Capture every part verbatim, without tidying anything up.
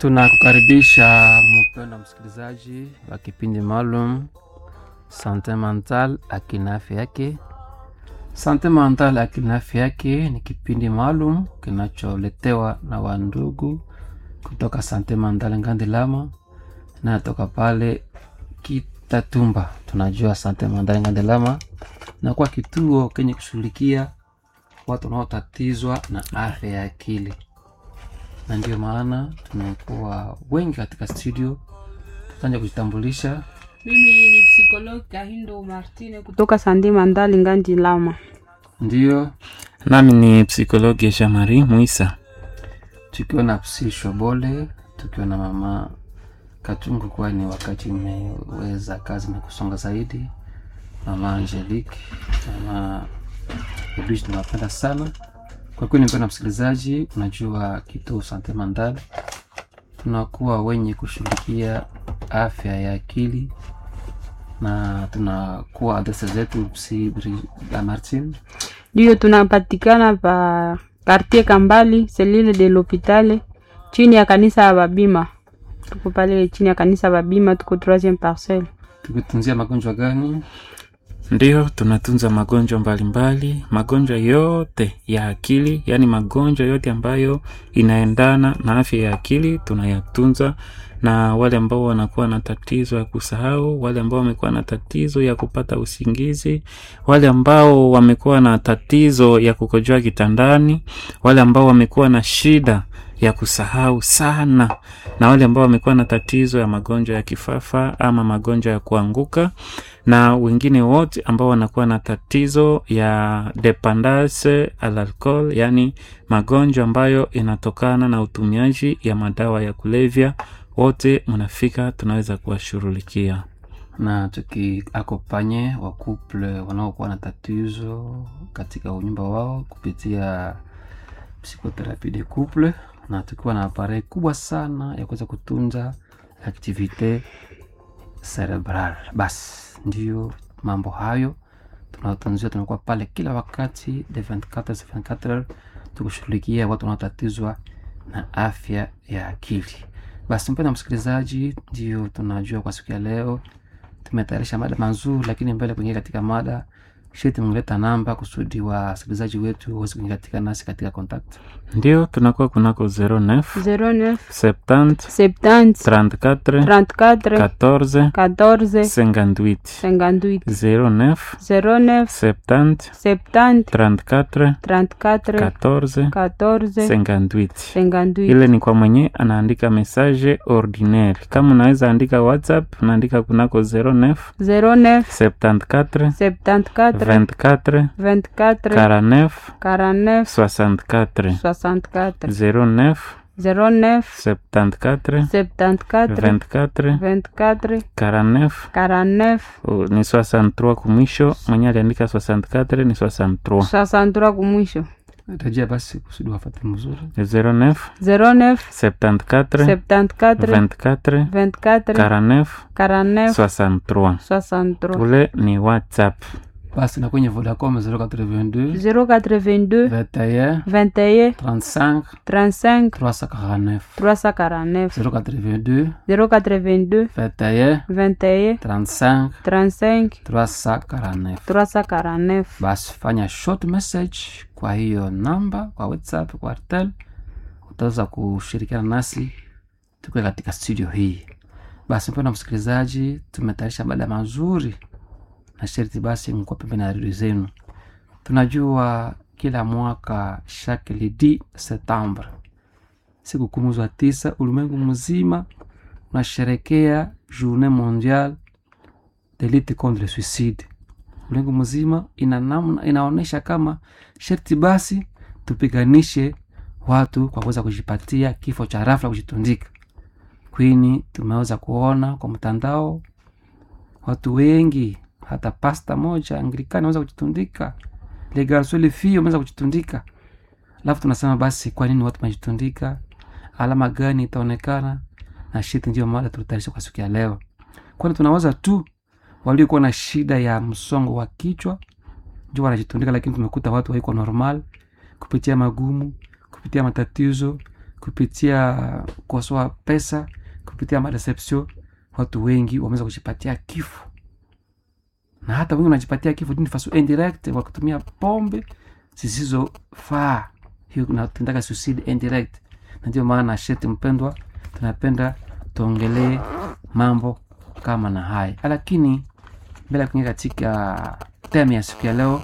Tunakukaribisha mpendwa msikilizaji wa kipindi maalum Sante Mental Akili Afya Yake. Sante Mental Akili Afya Yake ni kipindi maalum kinacholetewa na wandugu kutoka Sante Mental Ngandilama na toka pale Kitatumba. Tunajua Sante Mental Ngandilama na kwa kituo kenye kushughulikia watu wanaotatizwa na afya ya akili. Na ndio maana tunakuwa wengi katika studio. Tutaanza kujitambulisha. Mimi ni psikologi Kahindo Martine kutoka Sante Mental Ngandilama. Ndio. Nami ni psikologi Jean-Marie Muisa. Tukiwa na Psi Shobole, tukiwa na mama Katungu, kwa ni wakati mmeweza kazi na kusonga zaidi. Mama Angelique, mama Edwige, tunapenda sana. Kwa kweli mpendwa msikilizaji, unajua kituo Sante Mental tunakuwa wenye kushughulikia afya ya akili na tunakuwa adresa zetu Psi Martin. Ndio, tunapatikana pa quartier Kambali, selile de l'hôpital, chini ya kanisa ya Babima. Tuko pale chini ya kanisa ya Babima, tuko troisième parcelle. Tukitunzia magonjwa gani? Ndio, tunatunza magonjwa mbalimbali, magonjwa yote ya akili, yani magonjwa yote ambayo inaendana na afya ya akili tunayatunza. Na wale ambao wanakuwa na tatizo ya kusahau, wale ambao wamekuwa na tatizo ya kupata usingizi, wale ambao wamekuwa na tatizo ya kukojoa kitandani, wale ambao wamekuwa na shida ya kusahau sana, na wale ambao wamekuwa na tatizo ya magonjwa ya kifafa ama magonjwa ya kuanguka, na wengine wote ambao wanakuwa na tatizo ya dependance al alcohol, yani magonjwa ambayo inatokana na utumiaji ya madawa ya kulevya, wote mnafika, tunaweza kuwashughulikia. Na tukiakopanye wa couple wanaokuwa na tatizo katika nyumba wao kupitia psychothérapie de couple, na tukiwa na appareil kubwa sana ya kuweza kutunza activité cerebral. Bas, ndio mambo hayo tunatanzia. Tunakuwa pale kila wakati de vingt-quatre sur vingt-quatre tukushughulikia watu wanaotatizwa na afya ya akili. Basi mpendwa msikilizaji, ndio tunajua kwa siku ya leo tumetayarisha mada mazuri, lakini mbele kuingia katika mada sheti mngeleta namba kusudi wa wasikilizaji wetu waweze kuingia katika nasi katika contact. Ndio, tunakuwa kunako zero neuf zero neuf septante septante trente-quatre trente-quatre quatorze quatorze cinquante-huit cinquante-huit zero neuf zero neuf septante septante trente-quatre trente-quatre quatorze quatorze cinquante-huit. cinquante-huit. Ile ni kwa mwenye anaandika message ordinaire. Kama unaweza andika WhatsApp, unaandika kunako zero neuf zero neuf septante-quatre septante-quatre vingt-quatre vingt-quatre quarante-neuf quarante-neuf soixante-quatre soixante-quatre zero neuf zero neuf septante-quatre septante-quatre vingt-quatre vingt-quatre quarante-neuf quarante-neuf oh, ni soixante-trois kumwisho. Mwenye aliandika soixante-quatre ni soixante-trois soixante-trois kumwisho. Rejea basi kusudi wafuate mzuri. zero neuf zero neuf septante-quatre septante-quatre vingt-quatre vingt-quatre quarante-neuf quarante-neuf soixante-trois. soixante-trois. Ule ni WhatsApp. Basi na kwenye Vodacom zero quatre-vingt-deux zero quatre-vingt-deux vingt et un vingt et un trente-cinq trente-cinq trois cent quarante-neuf trois cent quarante-neuf zero quatre-vingt-deux zero quatre-vingt-deux vingt et un vingt et un trente-cinq trente-cinq trois cent quarante-neuf. trois cent quarante-neuf. Basi fanya short message kwa hiyo namba kwa WhatsApp, kwa Airtel, utaweza kushirikiana nasi tuko katika studio hii. Basi mpendwa msikilizaji, tumetayarisha mada mazuri na sharti basi mko pembeni na redio zenu. Tunajua kila mwaka chaque le dix septembre, siku kumi za tisa, ulimwengu mzima unasherehekea Journée mondiale de lutte contre le suicide. Ulimwengu mzima ina namna inaonesha kama sharti basi tupiganishe watu kwa kuweza kujipatia kifo cha ghafla kujitundika. Kwani tumeweza kuona kwa mtandao watu wengi, hata pasta moja Anglikana anaweza kujitundika, les garçons les filles wanaweza kujitundika. Alafu tunasema basi kwa nini watu wanajitundika? Alama gani itaonekana? Na shiti ndio mada tutalisha kwa siku ya leo. Kwani tunawaza tu waliokuwa na shida ya msongo wa kichwa ndio wanajitundika, lakini tumekuta watu haiko normal kupitia magumu, kupitia matatizo, kupitia kukosoa pesa, kupitia madeception, watu wengi wameweza kujipatia kifo. Na hata wengi wanajipatia kifo d'une façon indirecte kwa kutumia pombe zisizofaa. Hiyo tunataka suicide indirect. Na ndio maana sheti mpendwa, tunapenda tuongelee mambo kama na haya. Lakini bila kuingia katika tema ya siku ya leo,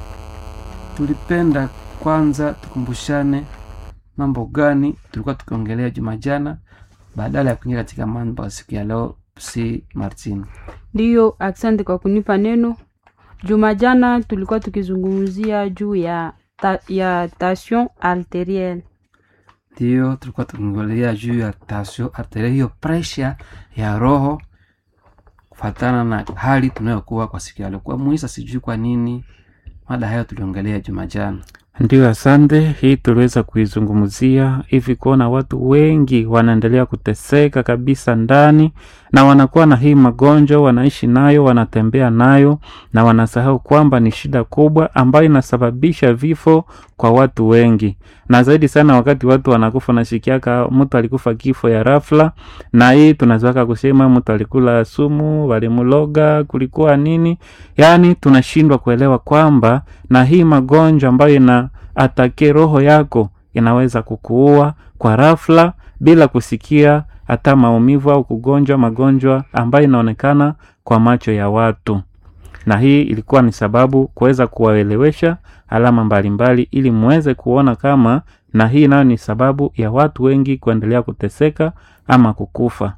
tulipenda kwanza tukumbushane mambo gani tulikuwa tukiongelea juma jana badala ya kuingia katika mambo ya siku ya leo. Si Martin. Ndiyo, asante kwa kunipa neno. Juma jana tulikuwa tukizungumzia juu ya ta, ya tension arterielle. Ndiyo, tulikuwa tukiongelea juu ya tension arterielle, hiyo pressure ya roho kufuatana na hali tunayokuwa kwa siku ya leo. Kwa muisa sijui kwa nini mada hayo tuliongelea juma jana. Ndiyo, asante. Hii tuliweza kuizungumzia hivi kuona watu wengi wanaendelea kuteseka kabisa ndani na wanakuwa na hii magonjwa, wanaishi nayo, wanatembea nayo na wanasahau kwamba ni shida kubwa ambayo inasababisha vifo kwa watu wengi. Na zaidi sana wakati watu wanakufa na shikiaka mtu alikufa kifo ya rafla, na hii tunazoaka kusema mtu alikula sumu, walimuloga, kulikuwa nini. Yani tunashindwa kuelewa kwamba na hii magonjwa ambayo ina atake roho yako inaweza kukuua kwa rafla bila kusikia hata maumivu au kugonjwa magonjwa ambayo inaonekana kwa macho ya watu. Na hii ilikuwa ni sababu kuweza kuwaelewesha alama mbalimbali ili muweze kuona kama na hii nayo ni sababu ya watu wengi kuendelea kuteseka ama kukufa.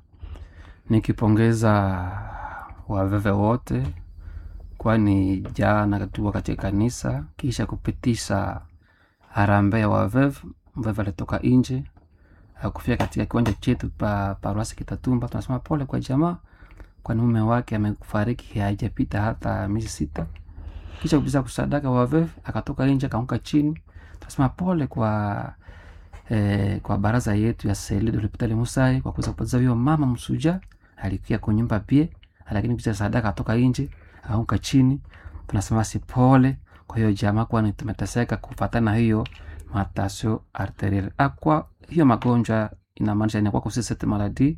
Nikipongeza waveve wote, kwani jana katuwa katika kanisa kisha kupitisha harambee wa veve, mveve alitoka nje akufia katika kiwanja chetu pa Paroisse Kitatumba. Tunasema pole kwa jamaa, kwani mume wake amekufariki hajapita hata miezi sita. Kisha kupitisha kusadaka wa veve akatoka nje akaanguka chini. Tunasema pole kwa eh, kwa baraza yetu ya Seli de l'Hôpital Musai kwa kuweza kupoteza huyo mama msuja alikuwa kwa nyumba pie, lakini kupitisha sadaka atoka nje akaanguka chini. Tunasema si pole kwa hiyo jamaa, kwani tumeteseka kufuatana hiyo tension arterielle. Akwa hiyo magonjwa inamaanisha ni kwa kusi cette maladie.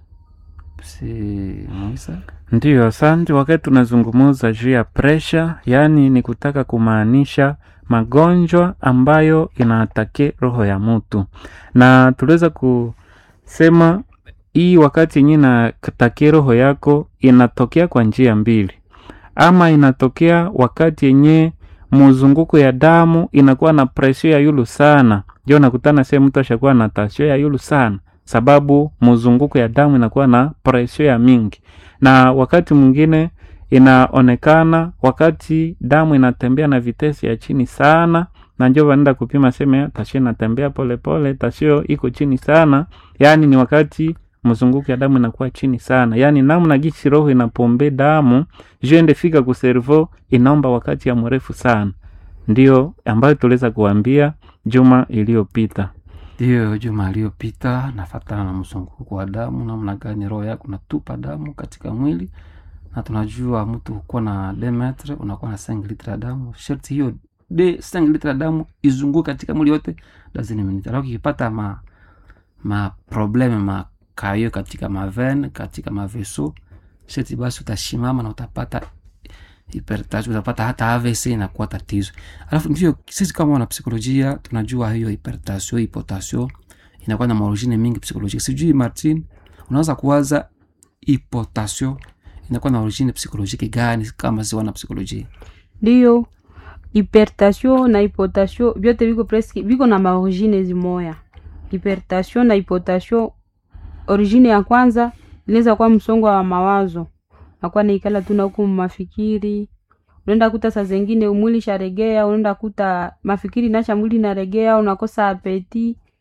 Si Moisa? Ndiyo, asante. Wakati tunazungumuza juu ya pressure, yani ni kutaka kumaanisha magonjwa ambayo inaatake roho ya mtu. Na tuliweza kusema hii wakati yenyewe na katake roho yako inatokea kwa njia mbili. Ama inatokea wakati yenyewe mzunguko ya damu inakuwa na pressure ya yulu sana. Ndio nakutana sema mtu ashakuwa na tension ya yulu sana, sababu mzunguko ya damu inakuwa na pressure ya mingi. Na wakati mwingine inaonekana wakati damu inatembea na vitesi ya chini sana, na ndio wanaenda kupima sema tension inatembea pole pole, tension iko chini sana. Yani ni wakati mzunguko ya damu inakuwa chini sana. Yani namna gisi roho inapombe damu jende fika ku cerveau inaomba wakati ya mrefu sana. Ndio ambayo tuliweza kuambia juma iliyopita. Ndio juma iliyopita, nafuatana na mzunguko wa damu namna gani roho yako natupa damu katika mwili. Na tunajua mtu uko na deux metres unakuwa na cinq litres ya damu. Sharti hiyo de cinq litres ya damu izunguke katika mwili yote lazima minute. Lakini ukipata ma ma probleme ma kayo katika maven, katika maveso, seti basi utashimama na utapata hypertension, utapata hata A V C na kuwa tatizo. Alafu ndio sisi kama wana psikolojia tunajua hiyo hypertension, hypotension inakuwa na origine mingi psikolojia. Sijui Martin, unaweza kuwaza hypotension inakuwa na origine psikolojiki gani kama si wana psikolojia? Ndiyo, hypertension na hypotension vyote viko presque viko na maorigine zimoya. Hypertension na hypotension, origine ya kwanza inaweza kuwa msongo wa mawazo. Nakuwa naikala tu na huko mafikiri. Unaenda kuta saa zingine mwili sharegea, unaenda kuta mafikiri nasha mwili naregea, unakosa apeti.